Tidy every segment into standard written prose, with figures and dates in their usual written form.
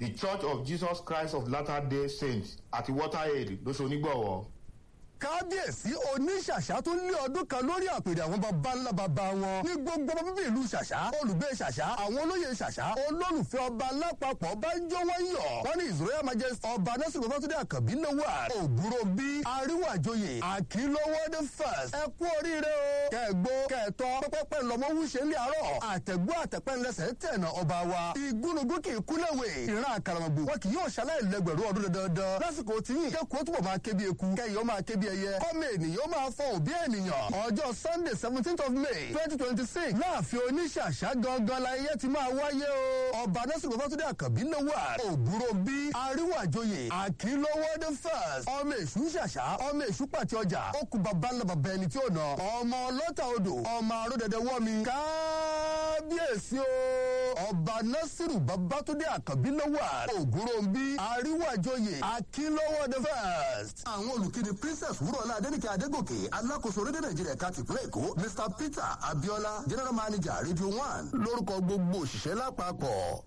the Church of Jesus Christ of Latter-day Saints àti WaterAid ló ṣe onígbọ̀wọ́. kábíyèsí oníṣàṣà tó lé ọdún kan lórí àpèrè àwọn baba ńlá baba wọn ní gbogbo ọmọ bíbí ìlú ṣàṣà olùgbé ṣàṣà àwọn olóyè ṣàṣà olólùfẹ́ ọba lápapọ̀ bá ń jó wọ́n yọ̀ wọ́n ní His Royal Majesty ọba Nasiru Babatunde Àkànbí Lawal Ògúnròbí àríwájòyè Àkìlọ́wọ́ the first ẹ kú oríire o kẹgbó kẹtọ pẹpẹpẹ lọmọ wúṣẹ ní àárọ̀ àtẹgbó àtẹpẹlẹsẹ tẹnà ọba wa ìgúnnugún kì í kúlẹ̀wé ìran àkàràmọ̀gbò wọn kì yóò ṣaláì lẹ́gbẹ̀rún ọdún dandan lásìkò tí yìí kẹ́kọ̀ọ́ túbọ̀ máa ké bí eku kẹ́yọ́ máa ké bí ẹyẹ kọ́mọ ènìyàn máa fọ òbí ènìyàn ọjọ́ Sunday 17th of May 2026 láàfin oníṣàṣà gangan láyé ti máa wáyé o ọba Nasiru Babatunde Àkànbí Lawal Ògúnròbí àríwájòyè Àkìlọ́wọ́ the first ọmọ èṣù ṣàṣà ọmọ èṣù pàtí ọjà ó kú bàbá ńlá bàbá ẹni tí ó nà ọmọ ọlọ́ta odò ọmọ aródẹdẹ wọ́mi kábíyèsí o ọba Nasiru Babatunde Àkànbí Lawal Ògúnròbí àríwájòyè Àkìlọ́wọ́ the first. àwọn olùkíni princess wúrọ̀lá adẹ́nìkẹ́ adégòkè alákòóso orílẹ̀ nàìjíríà ká tìpínlẹ̀ èkó Mr Peter Abiola general manager Radio 1 lórúkọ gbogbo òṣìṣẹ́ lápapọ̀.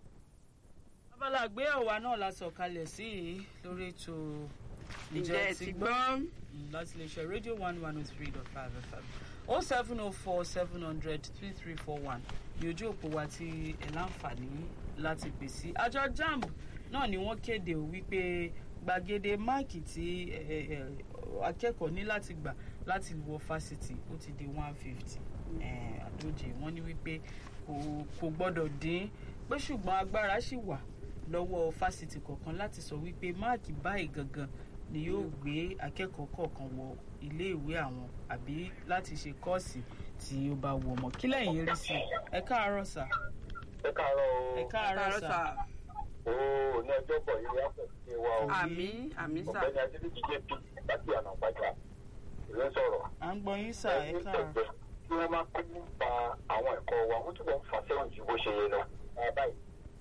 abala àgbéyẹ̀wò náà la sọ̀kalẹ̀ sí lórí ètò ìjẹ́ ti gbọ́ láti lè ṣe Radio 1 103.5 FM 0704 700 3341 ní ojú òpó wa tí ẹ láǹfààní láti pè sí. àjọ JAMB náà ni wọ́n kéde wípé gbàgede máàkì tí akẹ́kọ̀ọ́ ní láti gbà láti wọ fásitì ó ti di 150 àdójì wọ́n ní wípé kò gbọ́dọ̀ dín pé ṣùgbọ́n agbára ṣì wà lọ́wọ́ fásitì kọ̀ọ̀kan láti sọ wípé máàkì báyìí gangan ni yóò gbé akẹ́kọ̀ọ́ kọ̀ọ̀kan wọ iléèwé àwọn àbí láti ṣe kọ́ọ̀sì tí ó bá wù ọmọ. kí lẹ́yìn rí sí ẹ káàárọ̀ sà. ẹ káàárọ̀ o. ẹ káàárọ̀ sà. ooo ní ọjọ́ bọ̀ yìí wá pẹ̀lú ṣe wa o. àmín sà. ọ̀gbẹ́ni adébíyí jp láti ànàpájà ìlú sọ̀rọ̀. à ń gbọ́ yín sà ẹ káàárọ̀. kí wọ́n máa kó nípa àwọn ẹ̀kọ́ wa wọ́n túbọ̀ ń fà sẹ́wọ̀n ju bó ṣe yẹ lọ. báyìí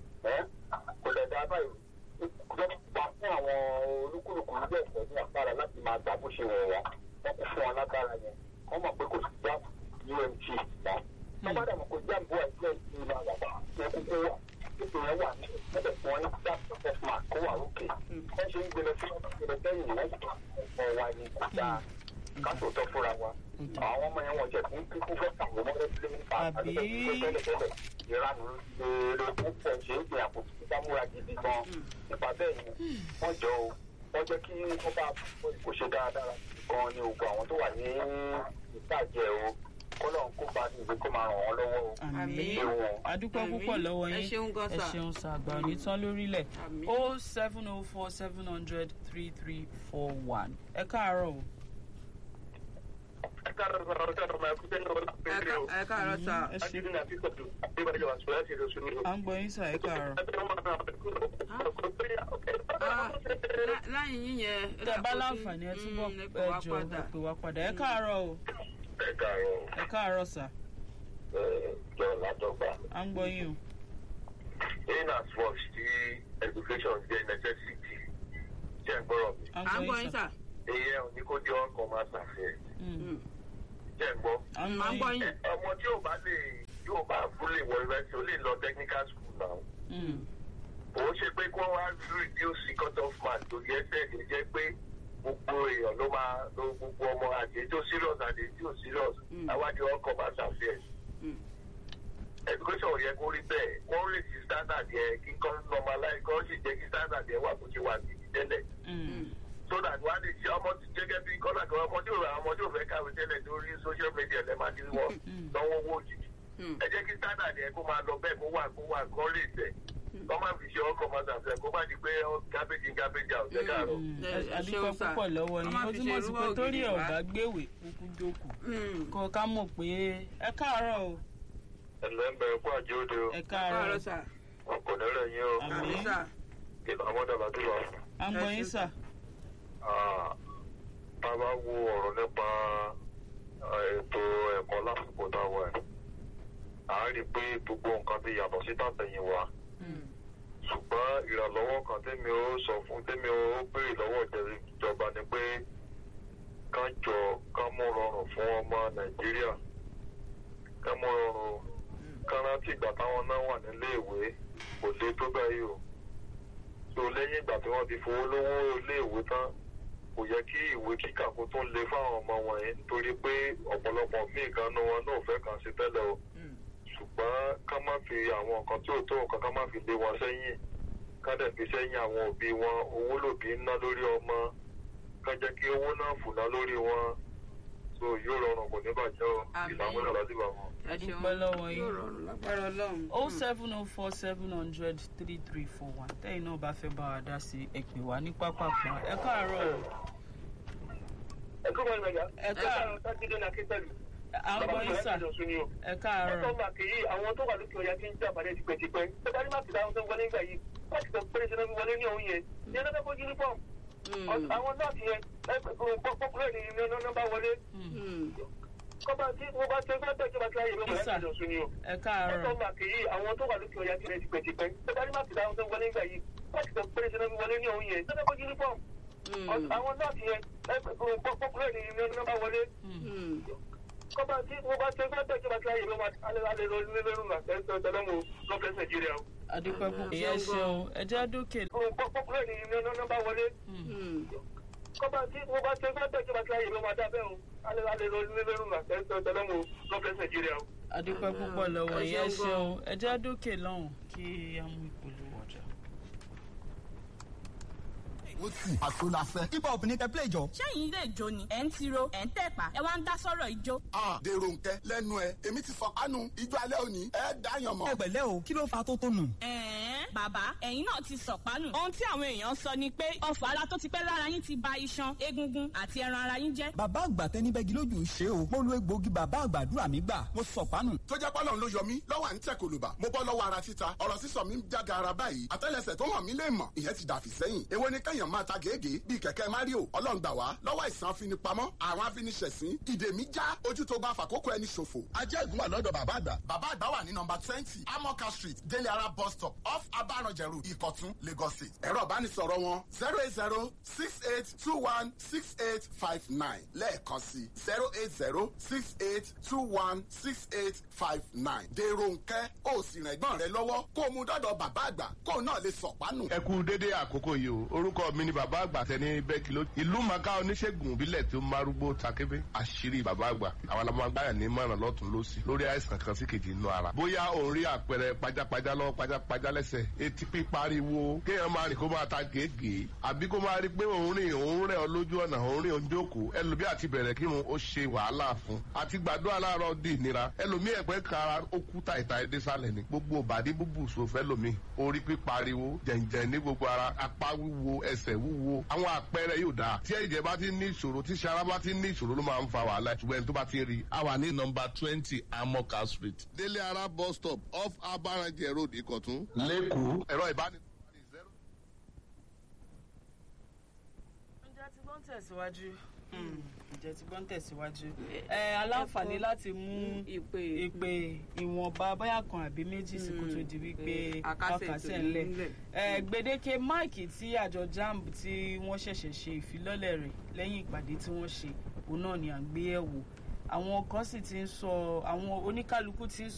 kò lè dá báyìí lọ́pọ̀ fún àwọn olúkúlùkù ilé ẹ̀kọ́ ní àpárá láti máa gbà bó ṣe wọ̀ wọ́n wọ́n kún fún wọn lágbára yẹn wọ́n mọ̀ pé kò sí já UMT náà. wọ́n bá dàmú kò já bó àìsí ẹ̀sìn ìlú àgbà yẹn kúkú wà nítorí wọn wà ní ẹ̀bẹ̀ fún wọn ní dáàbò fún àkó wà lókè. wọ́n ṣe ń gbélé fún ọ̀gbẹ́lẹ̀ sẹ́yìn wọ́n kọ̀ wá ní kúta kátó tọ́ fúnra wa. àwọn ọmọ yẹn wọ́n jẹ̀ fún kíkú fẹ́ kàwé mọ́lẹ́ sílé nípa àdúgbò ìranù lórí púpọ̀ ṣe é gbé àpò ìdámúra gidi gan nípa bẹ́ẹ̀ ni wọ́n jọ o wọ́n jẹ́ kí wọ́n bá kó ṣe dáradára gan ni oògùn àwọn tó wà ní ìtàjẹ́ o kọ́lọ̀ ń kópa ní ìwé kó máa ràn wọ́n lọ́wọ́ o. àmín adúpẹ́ púpọ̀ lọ́wọ́ yín ẹ ṣeun sàgbà òní tán lórílẹ̀ 0704 700 3341 ẹ káàárọ̀ o. ẹ káàárọ̀ sà. à ń gbọ́ yín sà ẹ káàárọ̀. láyìn yín yẹn. tẹ́ bá láǹfààní ẹ túbọ̀ pè wá padà ẹ káàárọ̀ o. ẹ káàárọ̀. ẹ káàárọ̀ sà. jọ látọgbà. à ń gbọ́ yín o. in as much tí education jẹ́ necessity jẹ́ gbọ́rọ̀ mi. à ń gbọ́ yín sà. èyí ẹ̀ ò ní kó jẹ́ ọkọ̀ máa ṣàfihàn. jẹ́ ń gbọ́. à ń gbọ́ yín. ọmọ tí yóò bá fúlẹ̀ wọ university ó lè lọ technical school náà. òun ṣe pé kí wọ́n wá reduce cut off mark tó yẹ sẹ́ẹ̀dì jẹ́ pé gbogbo èèyàn ló máa lo gbogbo ọmọ àti tó serious àti tí ò serious àwádìí ọkọ̀ máa ṣàfihàn. education ò yẹ kó rí bẹ́ẹ̀ wọ́n lè ti standard yẹn kí kọ́ normalize kọ́ sì jẹ́ kí standard yẹn wà bó ṣe wà ní tẹ́lẹ̀. so that wọ́n á lè ṣe ọmọ tí gẹ́gẹ́ bí kọ́lá kan ọmọ tí ò fẹ́ kàwé tẹ́lẹ̀ lórí social media lẹ́ẹ̀ma ní wọ́n lọ́wọ́ owó òjijì. ẹ jẹ́ kí standard yẹn kó máa lọ bẹ́ẹ̀ kó wà kó lè tẹ̀ kọ́ máa fi ṣe ọkọ̀ máa ṣàfihàn kó má di pé gábéjì out ẹ̀ dàrọ̀. àdúgbò púpọ̀ lọ́wọ́ yín ó túmọ̀ sí pé torí ẹ̀ ọ̀gá gbéwè kúkú jókòó kó ká mọ̀ pé ẹ káàárọ̀ o. ẹ̀lẹ́mbẹ̀ ẹ̀kú àjọ́dẹ o. ẹ káàárọ̀ sà. wọn kò ní rẹ̀ yín o. àmín sà. kí ni àwọn dàgbà tó wà. à ń gbọ́ yín sà. tá a bá wo ọ̀rọ̀ nípa ètò ẹ̀kọ́ lásìkò táwa ẹ̀ à ń rí i pé gbogbo nǹkan ti yàtọ̀ sí tàtẹ̀yìn wa ṣùgbọ́n ìrànlọ́wọ́ kan tẹ́mi ó béèrè lọ́wọ́ ìjọba ni pé kán jọ kán mú rọrùn fún ọmọ Nàìjíríà kán mú rọrùn kán rántí ìgbà táwọn náà wà nílé ìwé kò lè tó báyìí o tó lẹ́yìn ìgbà tí wọ́n ti fowó lówó iléèwé tán kò yẹ kí ìwé kíkà kó tó le fáwọn ọmọ wọ̀nyí nítorí pé ọ̀pọ̀lọpọ̀ míì gan nu wọn náà fẹ́ kàn sí tẹ́lẹ̀ o ṣùgbọ́n ká má fi àwọn nǹkan tí ò tó nǹkan ká má fi lé wọn sẹ́yìn ká dẹ̀ fi sẹ́yìn àwọn òbí wọn owó lòbí ń ná lórí ọmọ ká jẹ́ kí owó náà fùnà lórí wọn so yóò rọrùn kò ní bàjẹ́ o ìlànà náà láti bà wọn. adúpẹ́ lọ́wọ́ yín yóò rọrùn lágbára Ọlọ́run. 07047003341 tẹ́yìn náà bá fẹ́ bá wa dá sí ẹ pè wá ní pápákọ̀ ẹ káàárọ̀ o. ẹ kọ́ wọn ìgbàgbà ẹ káàárọ̀ sátidé náà kí pẹ̀lú. à ń gbọ́ yín sà ẹ káàárọ̀. ẹ̀sọ́ máa kìí àwọn tó wà lókè ọ̀yà tí ń jà padà tipẹ́tipẹ́ tó bá ní máa fìdá àwọn tó wọlé nígbà yìí wọ́n ti sọ pé ṣe náà wọlé ní òun yẹn ní ẹ̀rọ fún uniform àwọn nọ́ọ̀sì yẹn pọ́pùlẹ̀ ní nọ́mbà wọlé kọ́ba tí wọ́n bá ṣe fẹ́ bẹ́ẹ̀ tí wọ́n ti ráyè lọ́wọ́ láti ìjọsìn ni o. ẹ káàárọ̀. ẹ̀sọ́ máa kìí àwọn tó wà lókè ọ̀yà tí ń tipẹ́tipẹ́ tó bá ní máa fìdá àwọn tó wọlé nígbà yìí wọ́n ti sọ pé ṣe náà wọlé ní òun yẹn ní ẹ̀rọ fún uniform àwọn nọ́ọ̀sì yẹn pọ́pùlẹ̀ ní nọ́mbà wọlé kọ́ba tí wọ́n bá ṣe fẹ́ bẹ́ẹ̀ tí wọ́n ti ráyè lọ́wọ́ alẹ́ lọ nílé lẹ́rù náà tẹ́lẹ̀ tẹ́lẹ̀mú lọ́fẹ̀ẹ́ Nàìjíríà o. adúpẹ́ púpọ̀ ìyẹn ṣeun ẹ jẹ́ dókè. pọ́pùlẹ̀ ní nọ́mbà wọlé kọ́ba tí wọ́n bá ṣe fẹ́ bẹ́ẹ̀ tí wọ́n ti ráyè lọ́wọ́ adábẹ́ o alẹ́ lọ nílé lẹ́rù náà tẹ́lẹ̀ tẹ́lẹ̀mú lọ́fẹ̀ẹ́ Nàìjíríà o. adúpẹ́ púpọ̀ lọ́wọ́ ìyẹn ṣeun ẹ jẹ́ dókè lọ́hùn kí a mú ìpolówó ọjà. ó sì àtò la fẹ́. hip hop ní kẹ́ play jọ. ṣẹ́yìn ilé ìjó ni ẹ̀ ń tiro ẹ̀ ń tẹ̀pá ẹ wá ń dá sọ́rọ̀ ìjó. dèrò nkẹ́ lẹ́nu ẹ̀ èmi ti fọ kánú ijó alẹ́ òní ẹ̀ dáyàn mọ́. ẹ pẹ̀lẹ́ o kí ló fa tó tó nù. Bàbá ẹ̀yin náà ti sọ̀pánù. ohun tí àwọn èèyàn sọ ni pé ọfọ̀ ara tó ti pẹ́ lára yín ti ba iṣan egungun àti ẹran ara yín jẹ́. bàbá àgbà tẹni bẹ́gi lójú ṣe o mo lo egbòogi bàbá àgbàdúrà mi gbà mo sọ̀pánù. tó jẹ́ pọ́lọ́n ló yọ mí lọ́wọ́ à ń tẹ̀ kòlùbà mo bọ́ lọ́wọ́ ara títa ọ̀rọ̀ sísọ mi ń jága ara báyìí àtẹ́lẹsẹ̀ tó hàn mí lè mọ̀ ìyẹn ti dàfí sẹ́yìn èwo ni kẹ́yàn máa ta gègé bíi kẹ̀kẹ́ Mario Ọlọ́run gbà wá lọ́wọ́ ìsàn afinipamọ́ àwọn afiniṣẹ̀sín ìdè mi já ojú tó bá fàkókò ẹni ṣòfò. ajẹ́ ìgún wà lọ́dọ̀ bàbá àgbà. bàbá àgbà wà ní nọ́mbà 20 Amoka Street Délé Ara bus stop off Abaranjẹrù Ìkọ̀tún Lagos State. ẹ̀rọ ìbánisọ̀rọ̀ wọn 08068216859 lẹ́ẹ̀kan sí 08068216859. dèrò nkẹ́ ó sì rìn ẹ̀gbọ́n rẹ lọ́wọ́ kó o mú dọ́dọ̀ bàbá àgbà kó o náà lè sọ̀pánù. ẹ kú dédé àkókò yìí o orúkọ mi ni bàbá àgbà tẹni bẹ́ẹ̀kì ló ìlú màkà oníṣègùn ìbílẹ̀ tó márúgbó takébé àṣírí bàbá àgbà àwọn alámọ̀gbáyà ní mọ̀ràn lọ́tún lọ́sì lórí àìsàn kan sí kejì inú ara bóyá òun rí àpẹẹrẹ pajápajá lọ́wọ́ pajápajá lẹ́sẹ̀ etí pípariwo kéèyàn máa rìn kó máa ta gègé àbí kó máa rí pé òun rẹ̀ ọ lójú ọ̀nà òun rìn òun jókòó ẹlòmí àti bẹ̀rẹ̀ kírun ó ṣe wàhálà fún àti gbàdúrà láàárọ̀ di ìnira ẹlòmí ẹ̀gbẹ́ kara ó kú tàìtà ẹdẹ sálẹ̀ ní gbogbo bàdí búbù sòfẹ́ lòmí orí pípariwo jẹ̀ǹjẹ̀ ní gbogbo ara apá wíwo ẹsẹ̀ wúwo àwọn àpẹẹrẹ yóò dáa tí ẹ̀jẹ̀ bá ti ní ìṣòro tí sara bá ti ní ìṣòro ló máa ń fa wàhálà ṣùgbọ́n ẹni tó bá ti rí. a wà ní nọ́mbà 20 Amoka Street Délé Ara bus stop off Abaranjẹ road Ìkọ̀tún lẹ́kọ̀ọ́. ẹ̀rọ ìbánisọ̀rọ̀ ǹjẹ́ ti gbọ́n tẹ̀síwájú aláǹfààní láti mú ìpè ìwọ̀nba bóyá kan àbí méjì sí kó tó di wípé àkàsẹ̀ ńlẹ̀ gbèdéke máìkì tí àjọ JAMB tí wọ́n ṣẹ̀ṣẹ̀ ṣe ìfilọ́lẹ̀ rẹ̀ lẹ́yìn ìpàdé tí wọ́n ṣe òun náà ni à ń gbé yẹ̀wò àwọn kan sì ti ń sọ àwọn oníkálukú ti ń